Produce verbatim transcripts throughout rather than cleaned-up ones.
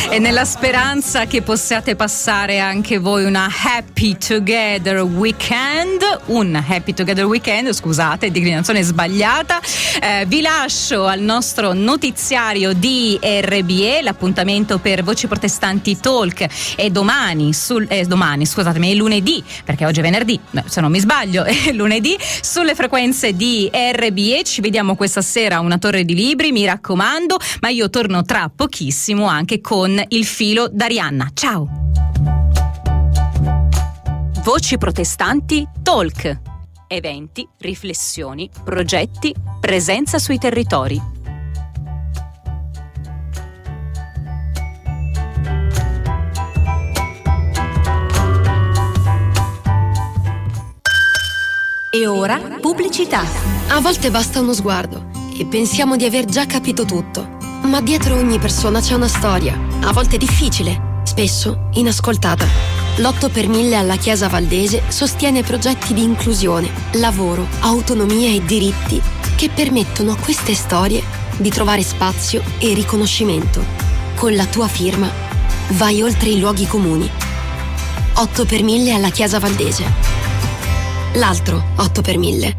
e nella speranza che possiate passare anche voi una Happy Together Weekend, un Happy Together Weekend, scusate, declinazione sbagliata. Eh, vi lascio al nostro notiziario di R B E, l'appuntamento per Voci Protestanti Talk è domani, sul, eh, domani scusatemi, è lunedì, perché oggi è venerdì, se non mi sbaglio, è lunedì, sulle frequenze di R B E. Ci vediamo questa sera a una torre di libri, mi raccomando, ma io torno tra pochissimo anche con il filo d'Arianna. Ciao! Voci Protestanti Talk. Eventi, riflessioni, progetti, presenza sui territori. E ora pubblicità. A volte basta uno sguardo e pensiamo di aver già capito tutto. Ma dietro ogni persona c'è una storia, a volte difficile, spesso inascoltata. L'otto per mille alla Chiesa Valdese sostiene progetti di inclusione, lavoro, autonomia e diritti che permettono a queste storie di trovare spazio e riconoscimento. Con la tua firma vai oltre i luoghi comuni. otto per mille alla Chiesa Valdese. L'altro otto per mille.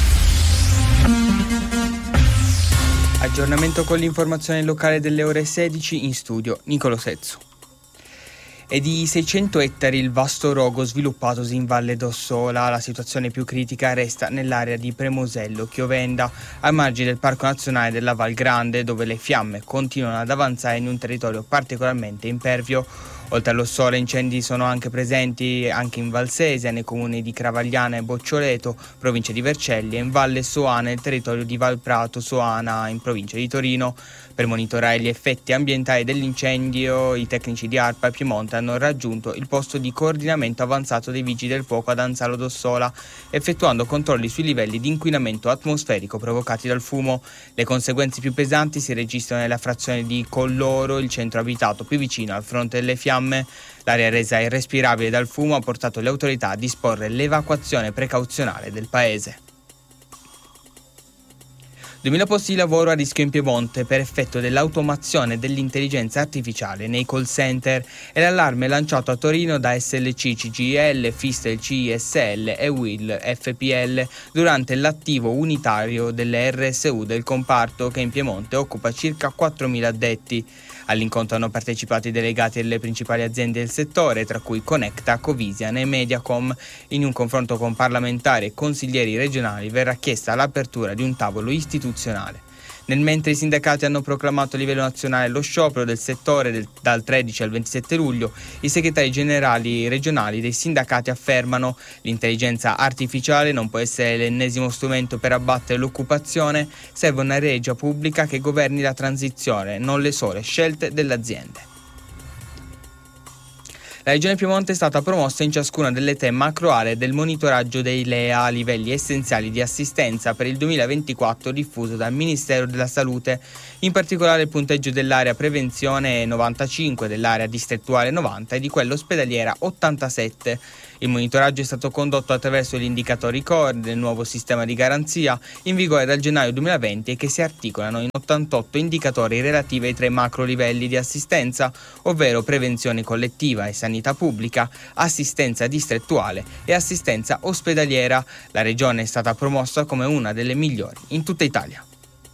Aggiornamento con l'informazione locale delle ore sedici, in studio Nicolo Sezzo. È di seicento ettari il vasto rogo sviluppatosi in Valle d'Ossola. La situazione più critica resta nell'area di Premosello, Chiovenda, ai margini del Parco Nazionale della Val Grande, dove le fiamme continuano ad avanzare in un territorio particolarmente impervio. Oltre all'Ossola, incendi sono anche presenti anche in Valsesia, nei comuni di Cravagliana e Boccioleto, provincia di Vercelli, e in Valle Soana, nel territorio di Valprato Soana, in provincia di Torino. Per monitorare gli effetti ambientali dell'incendio, i tecnici di ARPA e Piemonte hanno raggiunto il posto di coordinamento avanzato dei Vigili del Fuoco ad Anzalo d'Ossola, effettuando controlli sui livelli di inquinamento atmosferico provocati dal fumo. Le conseguenze più pesanti si registrano nella frazione di Colloro, il centro abitato più vicino al fronte delle fiamme. L'area resa irrespirabile dal fumo ha portato le autorità a disporre l'evacuazione precauzionale del paese. duemila posti di lavoro a rischio in Piemonte per effetto dell'automazione dell'intelligenza artificiale nei call center. È l'allarme lanciato a Torino da S L C, C G I L, Fistel C I S L e W I L F P L durante l'attivo unitario delle R S U del comparto, che in Piemonte occupa circa quattromila addetti. All'incontro hanno partecipato i delegati delle principali aziende del settore, tra cui Connecta, Covisian e Mediacom. In un confronto con parlamentari e consiglieri regionali verrà chiesta l'apertura di un tavolo istituzionale. Nel mentre i sindacati hanno proclamato a livello nazionale lo sciopero del settore del, dal tredici al ventisette luglio, i segretari generali regionali dei sindacati affermano: l'intelligenza artificiale non può essere l'ennesimo strumento per abbattere l'occupazione, serve una regia pubblica che governi la transizione, non le sole scelte delle aziende. La Regione Piemonte è stata promossa in ciascuna delle tre macro aree del monitoraggio dei L E A, livelli essenziali di assistenza, per il duemilaventiquattro diffuso dal Ministero della Salute. In particolare il punteggio dell'area prevenzione è novantacinque, dell'area distrettuale novanta e di quella ospedaliera ottantasette. Il monitoraggio è stato condotto attraverso gli indicatori core del nuovo sistema di garanzia in vigore dal gennaio duemilaventi e che si articolano in ottantotto indicatori relativi ai tre macro livelli di assistenza, ovvero prevenzione collettiva e sanità pubblica, assistenza distrettuale e assistenza ospedaliera. La regione è stata promossa come una delle migliori in tutta Italia.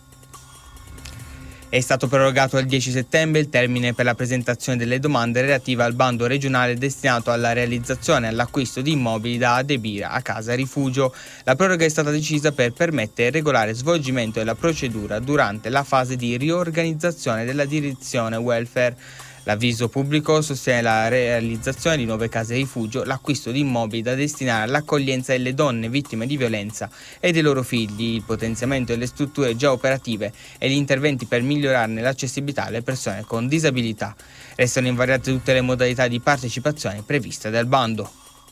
È stato prorogato al dieci settembre il termine per la presentazione delle domande relative al bando regionale destinato alla realizzazione e all'acquisto di immobili da adibire a casa rifugio. La proroga è stata decisa per permettere il regolare svolgimento della procedura durante la fase di riorganizzazione della direzione welfare. L'avviso pubblico sostiene la realizzazione di nuove case rifugio, l'acquisto di immobili da destinare all'accoglienza delle donne vittime di violenza e dei loro figli, il potenziamento delle strutture già operative e gli interventi per migliorarne l'accessibilità alle persone con disabilità. Restano invariate tutte le modalità di partecipazione previste dal bando.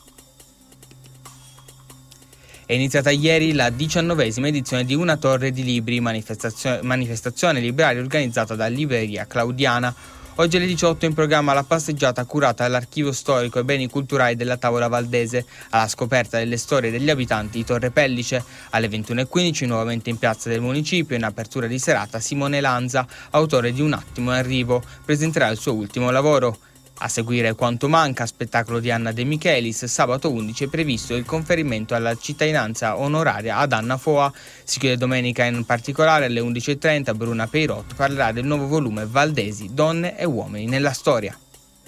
È iniziata ieri la diciannovesima edizione di Una Torre di Libri, manifestazione, manifestazione libraria organizzata da Libreria Claudiana. Oggi alle diciotto in programma la passeggiata curata all'Archivio Storico e Beni Culturali della Tavola Valdese, alla scoperta delle storie degli abitanti di Torre Pellice. Alle ventuno e quindici nuovamente in piazza del municipio, in apertura di serata, Simone Lanza, autore di Un attimo in arrivo, presenterà il suo ultimo lavoro. A seguire Quanto manca, spettacolo di Anna De Michelis. Sabato undici è previsto il conferimento alla cittadinanza onoraria ad Anna Foa. Si chiude domenica in particolare alle undici e trenta. Bruna Peirot parlerà del nuovo volume Valdesi, donne e uomini nella storia.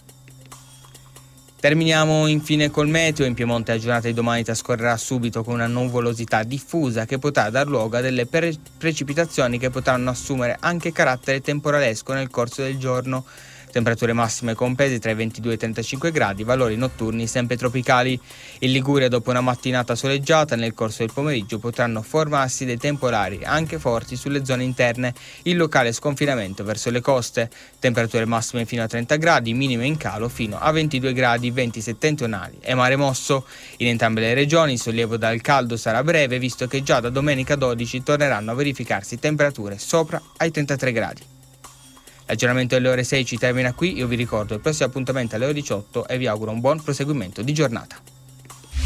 Terminiamo infine col meteo. In Piemonte la giornata di domani trascorrerà subito con una nuvolosità diffusa che potrà dar luogo a delle pre- precipitazioni che potranno assumere anche carattere temporalesco nel corso del giorno. Temperature massime comprese tra i ventidue e i trentacinque gradi, valori notturni sempre tropicali. In Liguria, dopo una mattinata soleggiata, nel corso del pomeriggio potranno formarsi dei temporali anche forti sulle zone interne, in locale sconfinamento verso le coste. Temperature massime fino a trenta gradi, minime in calo fino a ventidue gradi, venti settentrionali e mare mosso. In entrambe le regioni il sollievo dal caldo sarà breve, visto che già da domenica dodici torneranno a verificarsi temperature sopra ai trentatré gradi. L'aggiornamento delle ore sei ci termina qui, io vi ricordo il prossimo appuntamento alle ore diciotto e vi auguro un buon proseguimento di giornata.